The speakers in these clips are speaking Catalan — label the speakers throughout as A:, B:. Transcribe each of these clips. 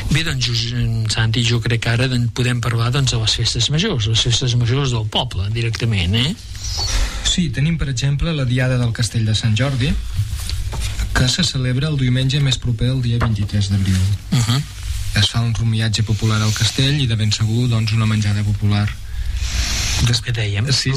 A: Bé, doncs, Santi, jo crec que ara podem parlar de les festes majors del poble, directament,
B: Sí, tenim, per exemple, la Diada del Castell de Sant Jordi, que se celebra el diumenge més proper el dia 23 d'abril. Es fa un romiatge popular al castell i de ben segur, doncs, una menjada popular.
A: Que dèiem.
B: Sí.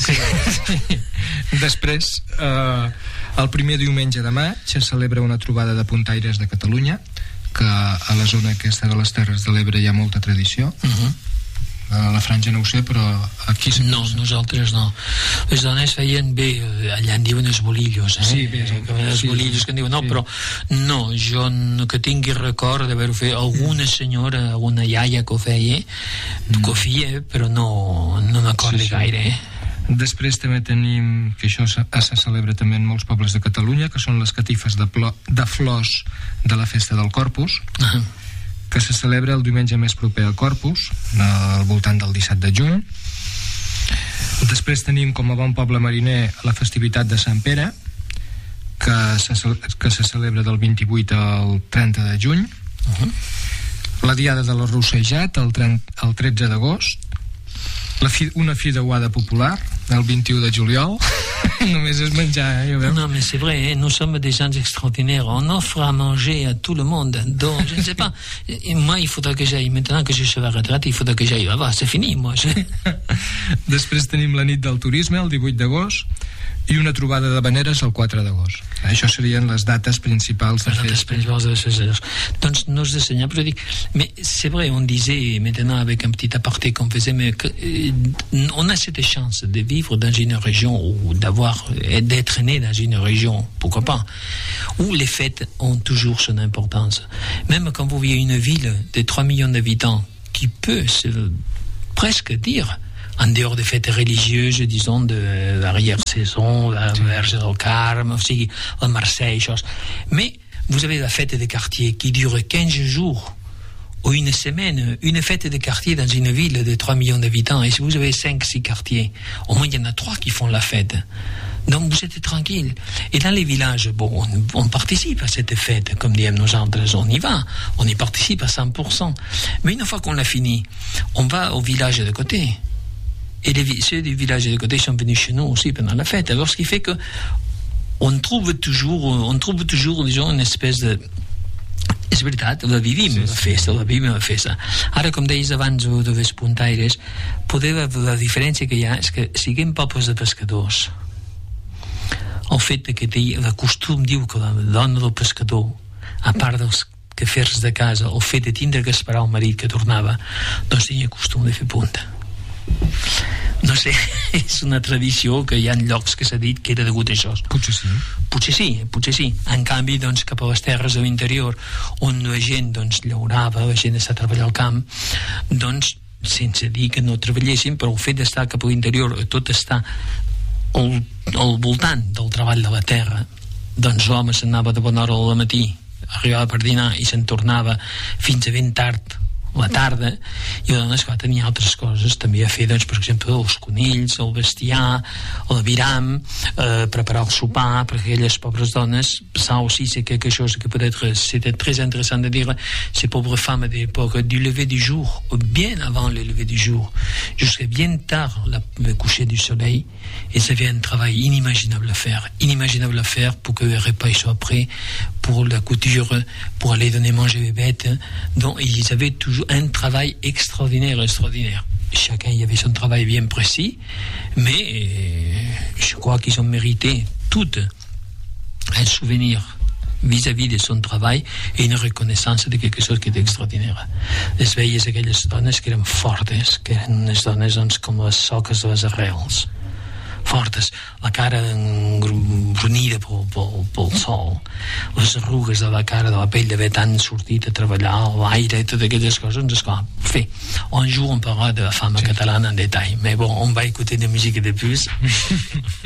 B: Després, el primer diumenge de maig se celebra una trobada de puntaires de Catalunya, que a la zona aquesta de les Terres de l'Ebre hi ha molta tradició. A la Franja no ho sé, però aquí...
A: No, nosaltres no. Les dones feien bé, allà en diuen els bolillos,
B: Sí, bé,
A: els bolillos que en diuen, no, però no, jo no que tingui record d'haver-ho fet. Alguna senyora, alguna iaia que ho feia, que ho feia, però no m'acordo gaire,
B: Després també tenim, que això se celebra també en molts pobles de Catalunya, que són les catifes de flors de la festa del Corpus, que se celebra el diumenge més proper al Corpus, al voltant del 17 de juny. Després tenim, com a bon poble mariner, la festivitat de Sant Pere, que se celebra del 28 al 30 de juny. La Diada de l'Arrossejat, el 13 d'agost. Una fideuada popular, el 21 de juliol. Només és menjar, ja veu.
A: Non, mais c'est vrai, nous sommes des gens extraordinaires. On offre à manger à tout le monde. Donc, je ne sais pas. Et moi, il faudra que j'aille. Maintenant que je suis à la retraite, il faudra que j'aille là-bas. C'est fini, moi.
B: Després tenim la nit del turisme, el 18 d'agost, i una trobada de veneres el 4 d'agost. Això serien les dates principals de
A: festes. Donc, nos enseignants, je dis, mais c'est vrai, on disait, maintenant, avec un petit aparté qu'on faisait, mais on a cette chance de vivre dans une région ou d'être né dans une région, pourquoi pas, où les fêtes ont toujours son importance. Même quand vous voyez une ville de 3 millions d'habitants qui peut presque dire, en dehors des fêtes religieuses, disons, de l'arrière-saison, la Verge del Carme, aussi, le Marseille, choses. Mais vous avez la fête des quartiers qui dure 15 jours ou une semaine, une fête de quartier dans une ville de 3 millions d'habitants. Et si vous avez 5-6 quartiers, au moins il y en a 3 qui font la fête. Donc vous êtes tranquille. Et dans les villages, bon, on participe à cette fête, comme disons nos autres, on y va, on y participe à 100%. Mais une fois qu'on l'a fini, on va au village de côté. Et ceux du village de côté sont venus chez nous aussi pendant la fête. Alors ce qui fait que on trouve toujours, disons, une espèce de... És veritat, la vivim, la festa. Ara, com deies abans de les puntaires, la diferència que hi ha és que siguem pobles de pescadors. El fet que el costum diu que la dona del pescador, a part dels quefers de casa, el fet de tindre que esperar el marit que tornava, doncs tenia costum de fer punta. No sé, és una tradició que hi ha llocs que s'ha dit que era degut a això. Potser sí. En canvi, doncs, cap a les terres de l'interior, on la gent, doncs, llaurava, la gent està a treballar al camp, doncs, sense dir que no treballessin, però el fet d'estar cap a l'interior, tot està al voltant del treball de la terra, doncs l'home s'anava de bona hora al matí, arribava per dinar i se'n tornava fins a ben tard la tarda, i la dona, esclar, tenia altres coses també a fer, doncs, per exemple, els conills, el bestiar, el viram, preparar el sopar, perquè aquelles pobres dones, ça aussi c'est quelque chose que peut-être c'était très intéressant de dire, ces pauvres femmes d'époque, du lever du jour, bien avant le lever du jour, jusqu'à bien tard le coucher du soleil, et ça devient un travail inimaginable à faire pour que le repas soit prêt, pour la couture, pour aller donner manger les bêtes. Donc ils avaient toujours un travail extraordinaire. Chacun y avait son travail bien précis, mais je crois qu'ils ont mérité tout un souvenir vis-à-vis de son travail et une reconnaissance de quelque chose qui est extraordinaire. Les veies aquelles dones que eren fortes, que eren unes dones, doncs, com les soques de les arrels, fortes, la cara brunida pel sol, les arrugues de la cara, de la pell d'haver tant sortit a treballar a l'aire i totes aquelles coses, doncs esclar, un jour on parlera de la femme catalana en detall, mais bon, on va écouter de musique de plus.